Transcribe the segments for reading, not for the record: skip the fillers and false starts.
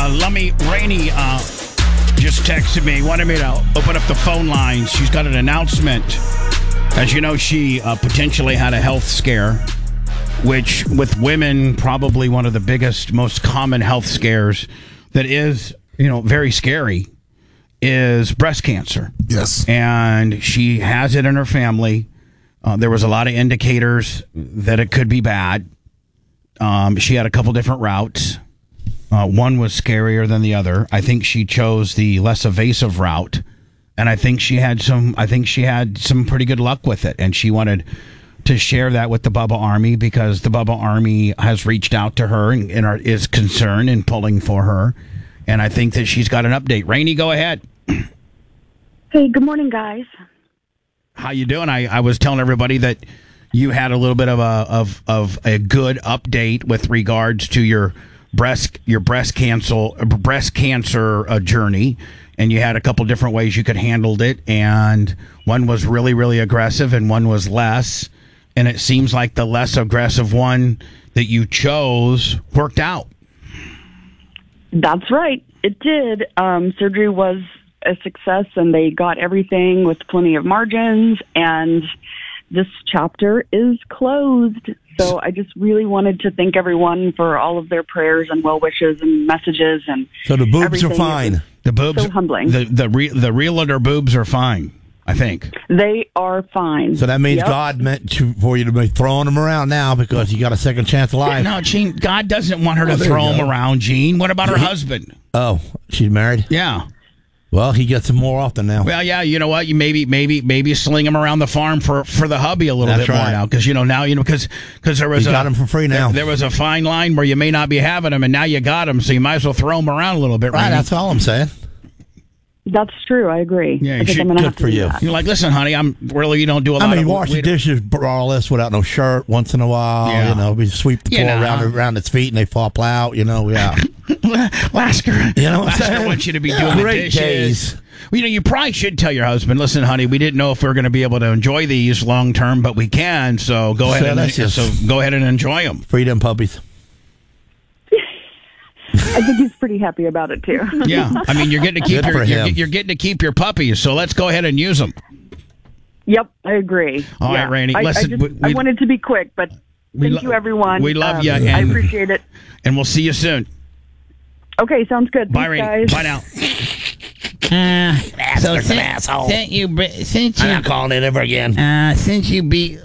Lummy Rainey just texted me, wanted me to open up the phone lines. She's got an announcement. As you know, she potentially had a health scare, which with women, probably one of the biggest, most common health scares that is, very scary, is breast cancer. Yes. And she has it in her family. There was a lot of indicators that it could be bad. She had a couple different routes. One was scarier than the other. I think she chose the less evasive route, and I think she had some pretty good luck with it. And she wanted to share that with the Bubba Army because the Bubba Army has reached out to her and is concerned and pulling for her. And I think that she's got an update. Rainey, go ahead. Hey, good morning, guys. How you doing? I was telling everybody that you had a little bit of a good update with regards to your breast cancer journey, and you had a couple different ways you could handle it, and one was really, really aggressive and one was less, and it seems like the less aggressive one that you chose worked out. That's right. It did. Surgery was a success, and they got everything with plenty of margins, and this chapter is closed. So I just really wanted to thank everyone for all of their prayers and well wishes and messages. And so the boobs everything. are fine. The boobs, so humbling. The realtor boobs are fine, I think. They are fine. So that means God meant for you to be throwing them around now because you got a second chance of life. No, Gene, God doesn't want her to throw them around, Gene. What about her husband? Oh, she's married? Yeah. Well, he gets them more often now. Well, yeah, you know what? You maybe sling him around the farm for the hubby a little bit more now, because because there was got him for free now. There was a fine line where you may not be having him, and now you got him, so you might as well throw him around a little bit. Right, that's all I'm saying. That's true. I agree. Yeah, I think I'm going to have to do that. You're like, listen, honey, you don't do a lot. I mean, wash the dishes, all this without no shirt once in a while. Yeah. We sweep the floor around its feet and they flop out. Yeah. Lasker, Lasker wants you to be doing the dishes. Days. Well, you probably should tell your husband, listen, honey, we didn't know if we were going to be able to enjoy these long term, but we can. So go ahead and enjoy them. Freedom puppies. I think he's pretty happy about it too. Yeah, I mean, you're getting to keep your puppies, so let's go ahead and use them. Yep, I agree. All right, Rainey. Listen, I wanted to be quick, but thank you, everyone. We love you. I appreciate it. And we'll see you soon. Okay, sounds good. Bye, Rainey. Guys. Bye now. Since an asshole. I'm not calling it ever again. Since you beat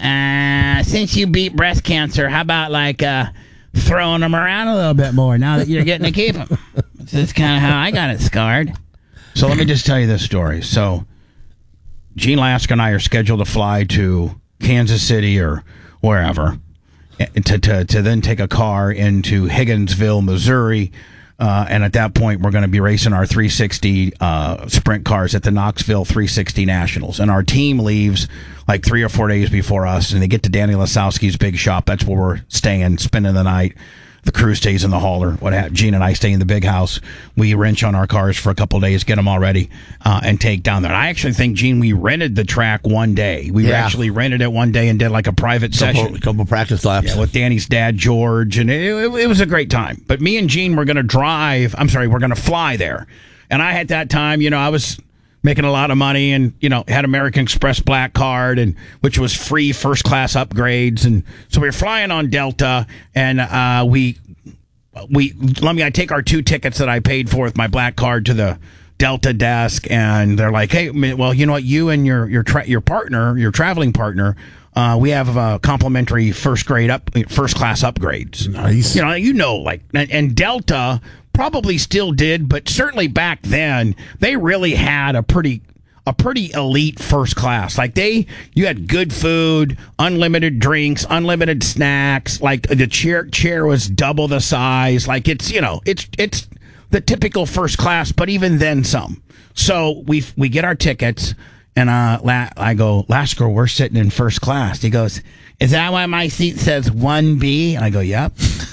breast cancer, how about throwing them around a little bit more now that you're getting to keep them? That's kind of how I got it scarred. So let me just tell you this story. So Gene Lasker and I are scheduled to fly to Kansas City or wherever to then take a car into Higginsville, Missouri. And at that point, we're going to be racing our 360 sprint cars at the Knoxville 360 Nationals. And our team leaves like 3 or 4 days before us, and they get to Danny Lasowski's big shop. That's where we're staying, spending the night. The crew stays in the hall, or Gene and I stay in the big house. We wrench on our cars for a couple of days, get them all ready, and take down there. And I actually think, Gene, we rented the track one day. We actually rented it one day and did like a private session. A couple practice laps. Yeah, with Danny's dad, George, and it was a great time. But me and Gene were going to fly there. And I, at that time, I was making a lot of money and, had American Express Black Card, and which was free first class upgrades. And so we were flying on Delta, and I take our 2 tickets that I paid for with my Black Card to the Delta desk, and they're like, hey, well, you know what, you and your partner, your traveling partner, we have complimentary first class upgrades. Nice. And Delta probably still did, but certainly back then they really had a pretty elite first class. Like you had good food, unlimited drinks, unlimited snacks. Like the chair was double the size. Like it's the typical first class, but even then some. So we get our tickets, and I go, Lasker, we're sitting in first class. He goes, is that why my seat says 1B? And I go, yep.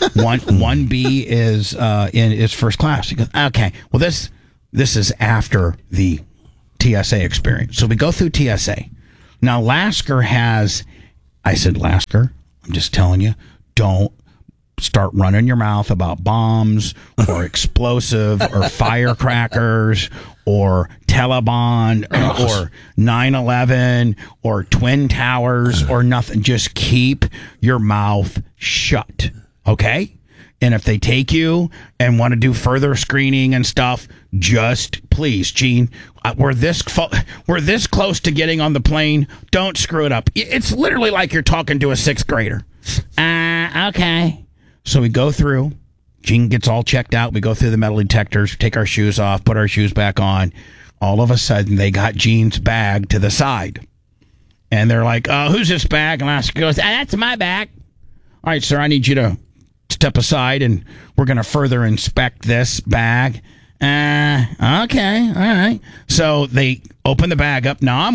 1B is first class. He goes, okay. Well, this is after the TSA experience. So we go through TSA. Now, I said, Lasker, I'm just telling you, don't start running your mouth about bombs or explosive or firecrackers or Taliban or 9/11 or Twin Towers or nothing. Just keep your mouth shut, okay? And if they take you and want to do further screening and stuff, just please, Gene, we're this close to getting on the plane. Don't screw it up. It's literally like you're talking to a sixth grader. Okay. So we go through. Gene gets all checked out. We go through the metal detectors, take our shoes off, put our shoes back on. All of a sudden, they got Gene's bag to the side. And they're like, who's this bag? And Oscar goes, that's my bag. All right, sir, I need you to step aside, and we're going to further inspect this bag. Okay, all right. So they open the bag up. Now,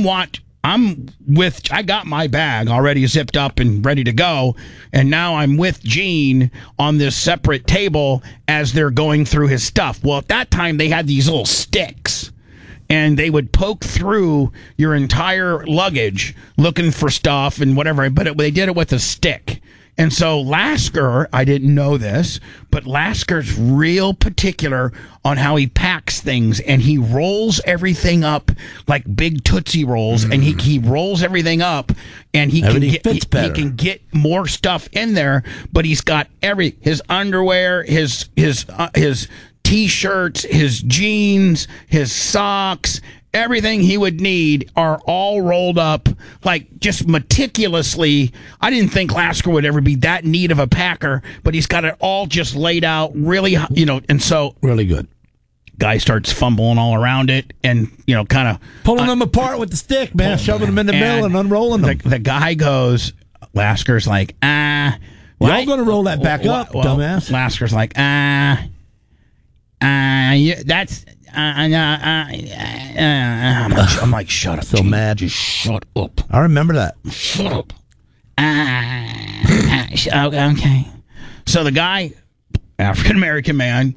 I got my bag already zipped up and ready to go, and now I'm with Gene on this separate table as they're going through his stuff. Well, at that time, they had these little sticks, and they would poke through your entire luggage looking for stuff and whatever, but they did it with a stick. And so Lasker, I didn't know this, but Lasker's real particular on how he packs things, and he rolls everything up like big Tootsie Rolls, and he rolls everything up, and he can get more stuff in there, but he's got his underwear, his T-shirts, his jeans, his socks, everything he would need are all rolled up, like just meticulously. I didn't think Lasker would ever be that neat of a packer, but he's got it all just laid out really, and so. Really good. Guy starts fumbling all around it and, kind of. Pulling them apart with the stick, man, shoving them in the middle and unrolling them. The guy goes, Lasker's like, Y'all going to roll that back up, dumbass. Lasker's like, that's. I'm like, shut up. So Gene. mad. Just shut up. I remember that. Shut up. Okay. So the guy, African American man,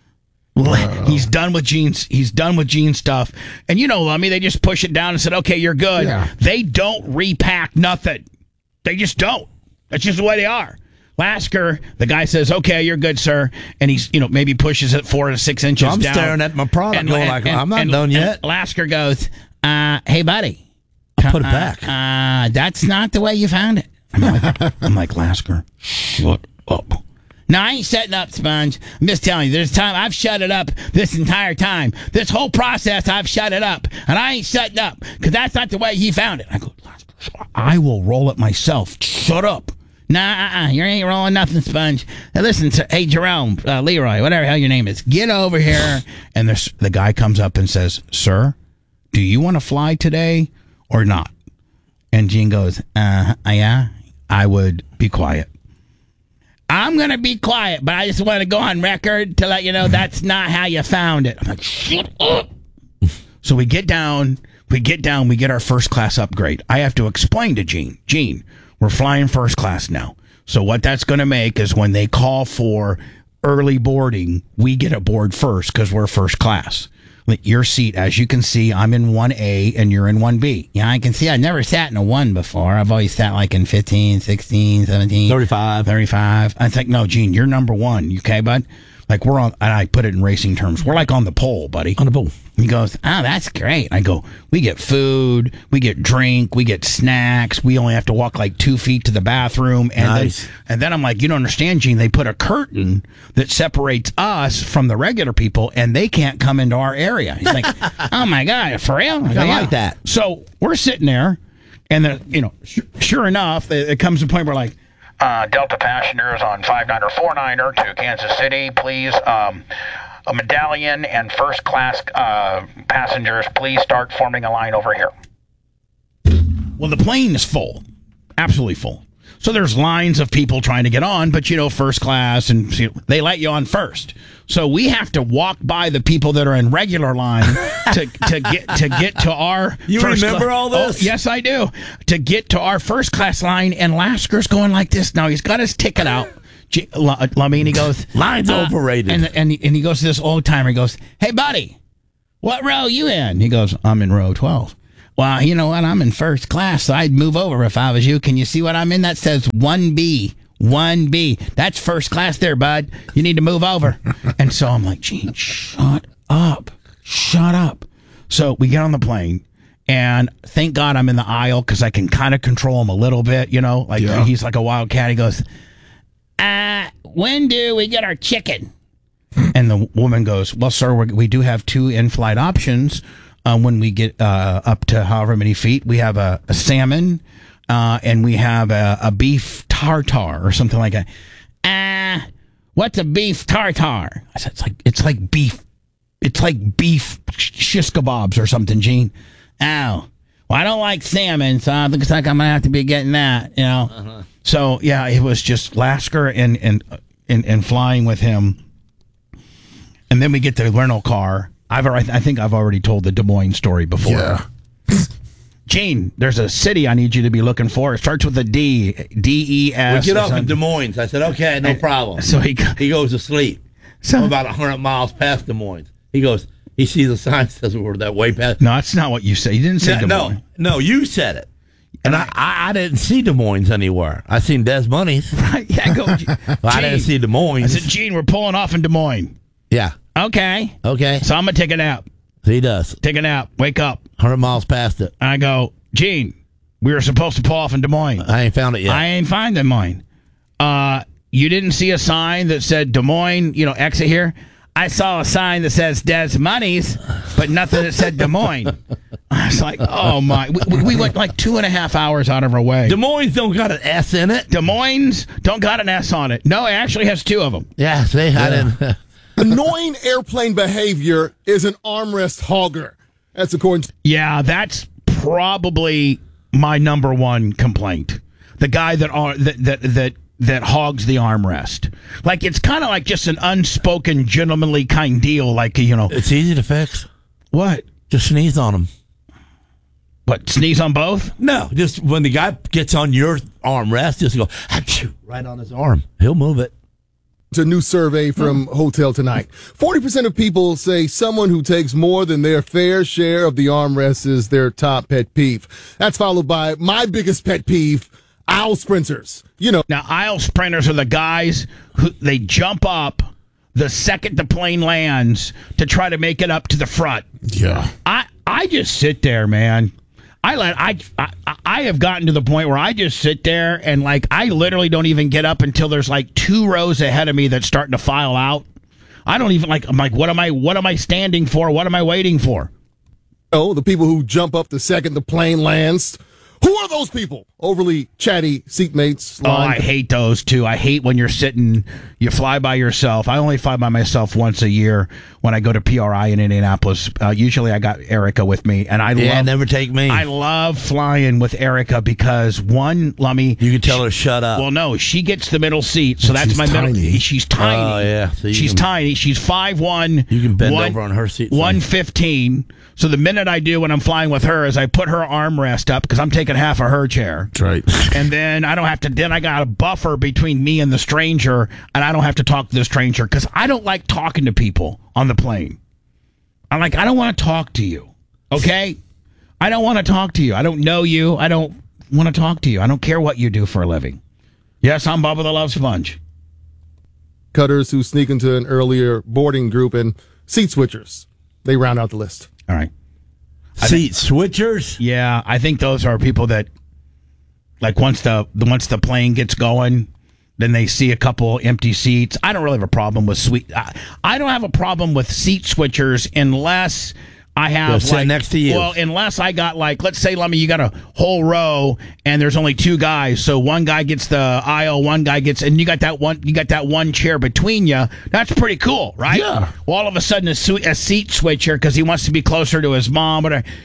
he's done with Gene's. He's done with Gene's stuff, and they just push it down and said, "Okay, you're good." Yeah. They don't repack nothing. They just don't. That's just the way they are. Lasker, the guy says, "Okay, you're good, sir," and he's, maybe pushes it 4 to 6 inches down. I'm staring at my product, going like, "I'm not done yet." Lasker goes, "Hey, buddy, put it back. That's not the way you found it." I'm like, Lasker, shut up. No, I ain't setting up, Sponge. I'm just telling you, there's time I've shut it up this entire time. This whole process, I've shut it up, and I ain't shutting up because that's not the way he found it. I go, Lasker, I will roll it myself. Shut up. Nah, you ain't rolling nothing, Sponge. Now listen, hey, Jerome, Leroy, whatever the hell your name is, get over here. And the guy comes up and says, "Sir, do you want to fly today or not?" And Gene goes, yeah, I would be quiet. I'm going to be quiet, but I just want to go on record to let you know that's not how you found it. I'm like, shut up. So we get down, we get our first class upgrade. I have to explain to Gene, we're flying first class now. So what that's going to make is when they call for early boarding, we get aboard first because we're first class. Your seat, as you can see, I'm in 1A and you're in 1B. Yeah, I can see. I never sat in a 1 before. I've always sat like in 15, 16, 17. 35. I think, no, Gene, you're number 1. You okay, bud? Like we're on, and I put it in racing terms, we're like on the pole, buddy. On the pole. He goes, that's great. I go, we get food, we get drink, we get snacks. We only have to walk like 2 feet to the bathroom. And nice. Then I'm like, you don't understand, Gene. They put a curtain that separates us from the regular people, and they can't come into our area. He's like, oh my God, for real? I like that. So we're sitting there, and sure enough, it comes to the point where like, Delta passengers on 59er to Kansas City, please. A medallion and first class passengers, please start forming a line over here. Well, the plane is full, absolutely full. So there's lines of people trying to get on, but first class, and they let you on first. So we have to walk by the people that are in regular line to get to our. You first remember all this? Oh, yes, I do. To get to our first class line, and Lasker's going like this. Now he's got his ticket out. Lamini goes, line's overrated. And he goes to this old timer. He goes, "Hey, buddy, what row you in?" He goes, "I'm in row 12. "Well, you know what? I'm in first class, so I'd move over if I was you. Can you see what I'm in? That says 1B. 1B. That's first class there, bud. You need to move over. And so I'm like, Gene, shut up. Shut up. So we get on the plane, and thank God I'm in the aisle because I can kind of control him a little bit, you know? Like he's like a wildcat. He goes, when do we get our chicken? And the woman goes, well, sir, we do have 2 in-flight options. When we get up to however many feet, we have a salmon, and we have a beef tartare or something like that. What's a beef tartare? I said, it's like beef. It's like beef shish kebabs or something, Gene. Oh, well, I don't like salmon, so it looks like I'm gonna have to be getting that, you know. Uh-huh. So yeah, it was just Lasker and flying with him, and then we get the rental car. I think I've already told the Des Moines story before. Yeah. Gene, there's a city I need you to be looking for. It starts with a D, D-E-S. We get off in Des Moines. I said, okay, no problem. So he goes to sleep. So I'm about 100 miles past Des Moines. He sees a sign that says we're that way past. No, that's not what you said. You didn't say Des Moines. No, you said it. And I didn't see Des Moines anywhere. I seen Des Moines. Right, yeah, go. I didn't see Des Moines. I said, Gene, we're pulling off in Des Moines. Yeah. Okay. So I'm going to take a nap. He does. Take a nap. Wake up. 100 miles past it. I go, Gene, we were supposed to pull off in Des Moines. I ain't found it yet. I ain't find Des Moines. You didn't see a sign that said Des Moines, exit here? I saw a sign that says Des Moines, but nothing that said Des Moines. I was like, oh my. We went like 2.5 hours out of our way. Des Moines don't got an S in it. Des Moines don't got an S on it. No, it actually has 2 of them. Yeah, see, I didn't. Annoying airplane behavior is an armrest hogger. That's according to... Yeah, that's probably my number 1 complaint. The guy that hogs the armrest. Like, it's kind of like just an unspoken, gentlemanly kind deal. Like, It's easy to fix. What? Just sneeze on him. What, sneeze on both? No, just when the guy gets on your armrest, just go, achoo, right on his arm. He'll move it. It's a new survey from Hotel Tonight. 40% of people say someone who takes more than their fair share of the armrest is their top pet peeve. That's followed by my biggest pet peeve, aisle sprinters. Now, aisle sprinters are the guys who they jump up the second the plane lands to try to make it up to the front. Yeah. I just sit there, man. I have gotten to the point where I just sit there and I literally don't even get up until there's 2 rows ahead of me that's starting to file out. I don't even I'm like, what am I standing for? What am I waiting for? Oh, the people who jump up the second the plane lands. Who are those people? Overly chatty seatmates. Oh, I hate those too. I hate when you're sitting, you fly by yourself. I only fly by myself once a year when I go to PRI in Indianapolis. Usually I got Erica with me, and never take me. I love flying with Erica because one, Lummy, you can tell her shut up. Well, no, she gets the middle seat, so that's my middle. She's tiny. Oh yeah, so she's tiny. She's 5'1". You can bend over on her seat. 115. So the minute I do when I'm flying with her is I put her armrest up because I'm taking half of her chair. That's right. And then I don't have to. Then I got a buffer between me and the stranger, and I don't have to talk to the stranger because I don't like talking to people on the plane. I'm like, I don't want to talk to you. Okay, I don't want to talk to you. I don't know you. I don't want to talk to you. I don't care what you do for a living. Yes, I'm Bubba the Love Sponge. Cutters who sneak into an earlier boarding group and seat switchers. They round out the list. All right. Seat switchers? Yeah, I think those are people that, once the plane gets going, then they see a couple empty seats. I don't really have a problem with I don't have a problem with seat switchers unless I have sit next to you. Well, unless I got let's say, Lummy, you got a whole row and there's only 2 guys, so one guy gets the aisle, one guy gets, and you got that one chair between you. That's pretty cool, right? Yeah. Well, all of a sudden a seat switcher because he wants to be closer to his mom,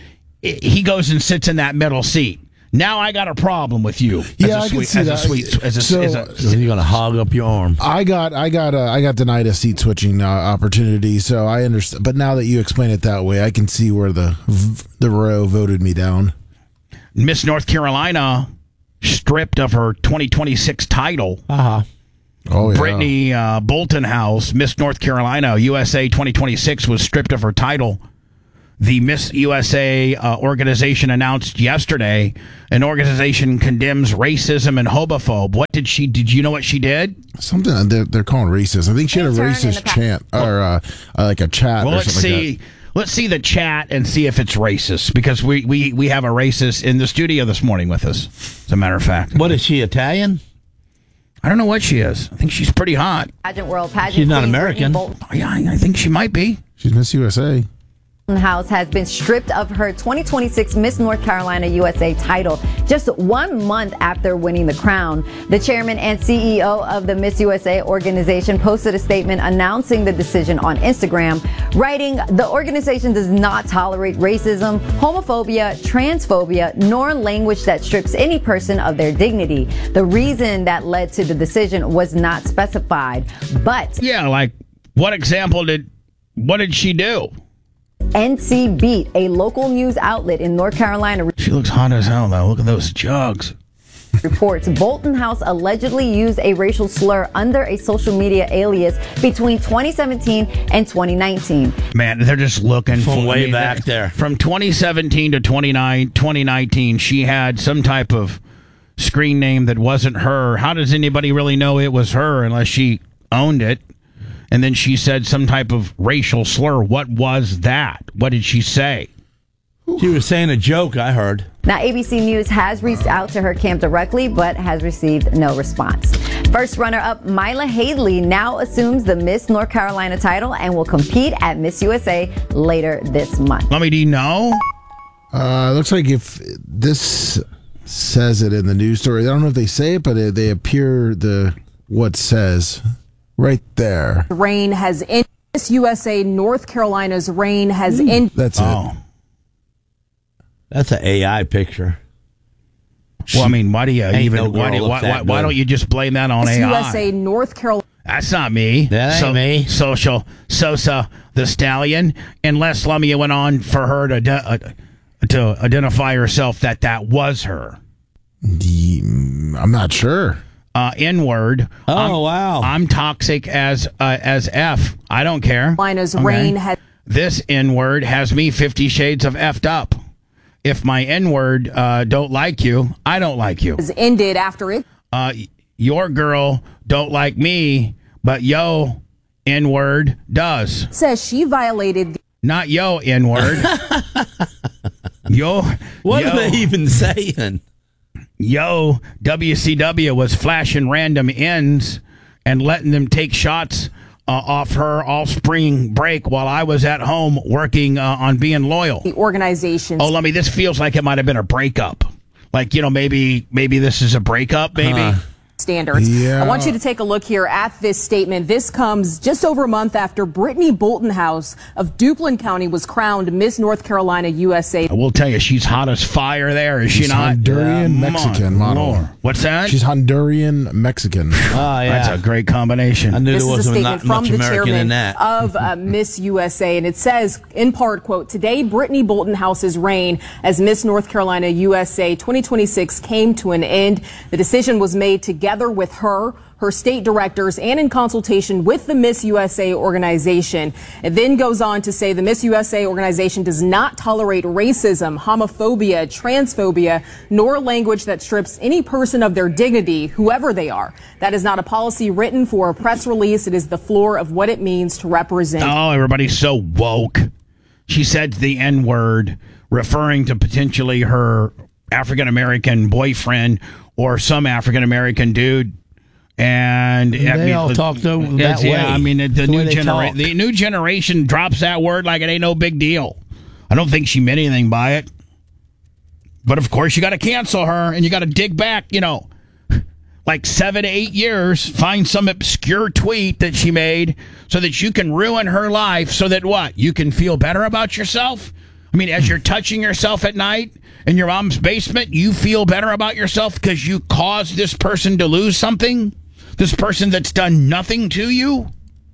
he goes and sits in that middle seat. Now I got a problem with you. Yeah, I can see that. So you're gonna hog up your arm. I got denied a seat switching opportunity, so I understand. But now that you explain it that way, I can see where the row voted me down. Miss North Carolina stripped of her 2026 title. Oh yeah. Brittany Bolton House, Miss North Carolina USA 2026, was stripped of her title the Miss USA organization announced yesterday an organization condemns racism and homophobe. What did she? Did you know what she did? Something they're calling racist. I think she had a racist chant or like a chat. Well, or let's something see. Like that. Let's see the chat and see if it's racist, because we have a racist in the studio this morning with us. As a matter of fact, What is she, Italian? I don't know what she is. I think she's pretty hot. Pageant world pageant. She's not queen American. Brittany Yeah, I think she might be. She's Miss USA. Bolton House has been stripped of her 2026 Miss North Carolina USA title just 1 month after winning the crown. The chairman and CEO of the Miss USA organization posted a statement announcing the decision on Instagram, writing, "The organization does not tolerate racism, homophobia, transphobia, nor language that strips any person of their dignity. The reason that led to the decision was not specified, but Yeah, like what did she do? NC Beat, a local news outlet in North Carolina, She looks hot as hell, though. Look at those jugs. reports Bolton House allegedly used a racial slur under a social media alias between 2017 and 2019. Man, they're just looking From way back there. From 2017 to 2019, she had some type of screen name that wasn't her. How does anybody really know it was her unless she owned it? And then she said some type of racial slur. What was that? What did she say? She was saying a joke, I heard. Now, ABC News has reached out to her camp directly, but has received no response. First runner-up Mila Haley now assumes the Miss North Carolina title and will compete at Miss USA later this month. Let me, do you know? Looks like if this says it in the news story, I don't know if they say it, but they appear what says right there. Reign has ended. Miss USA North Carolina's reign has ended. That's it. Oh. That's an AI picture. Well, I mean, why do you Ain't even? no girl why looks that why good. don't you just blame that on Miss AI? USA North Carolina. That's not me. That ain't me. Social Sosa the Stallion. Unless Lumia went on for her to identify herself that was her. I'm not sure. N-word. Wow. I'm toxic as F. I don't care. Carolina's Okay. reign has This N-word has me 50 shades of effed up. If my N-word don't like you, I don't like you. ended after it Your girl don't like me, but yo N-word does. says she violated the Not yo N-word. Yo. What yo, are they even saying? Yo, WCW was flashing random ends and letting them take shots off her all spring break while I was at home working on being loyal. organization's Oh, this feels like it might have been a breakup. Like, maybe this is a breakup, maybe. standards. Yeah. I want you to take a look here at this statement. This comes just over a month after Brittany Bolton House of Duplin County was crowned Miss North Carolina USA. I will tell you, she's hot as fire there, is she She's not? Honduran Mexican My model. Lord. What's that? She's Honduran Mexican. Oh, yeah. That's a great combination. I knew This there is a wasn't statement not from much the American in chairman that. of Miss USA, and it says, in part, quote, "Today, Brittany Bolton House's reign as Miss North Carolina USA 2026 came to an end. The decision was made together with her state directors, and in consultation with the Miss USA organization." It then goes on to say the Miss USA organization does not tolerate racism, homophobia, transphobia, nor language that strips any person of their dignity, whoever they are. That is not a policy written for a press release. It is the floor of what it means to represent. Oh, everybody's so woke. She said the N-word, referring to potentially her African-American boyfriend or some African-American dude. And They all talk that way. Yeah, I mean, the That's the way they talk. the new generation drops that word like it ain't no big deal. I don't think she meant anything by it. But of course, you got to cancel her, and you got to dig back, like 7 to 8 years, find some obscure tweet that she made so that you can ruin her life so that what? You can feel better about yourself? I mean, as you're touching yourself at night in your mom's basement, you feel better about yourself because you caused this person to lose something? This person that's done nothing to you?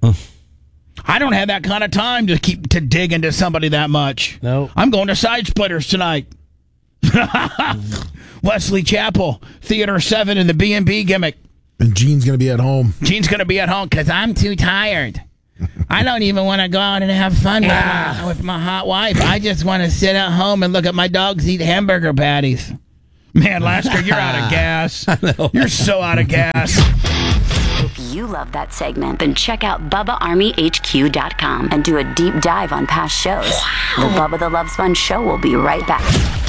I don't have that kind of time to dig into somebody that much. No. I'm going to Side Splitters tonight. Wesley Chapel, Theater 7 in the B&B gimmick. And Gene's going to be at home. Gene's going to be at home because I'm too tired. I don't even want to go out and have fun with my hot wife. I just want to sit at home and look at my dogs eat hamburger patties. Man, Lasker, you're out of gas. You're so out of gas. If you love that segment, then check out BubbaArmyHQ.com and do a deep dive on past shows. The Bubba the Love Sponge Show will be right back.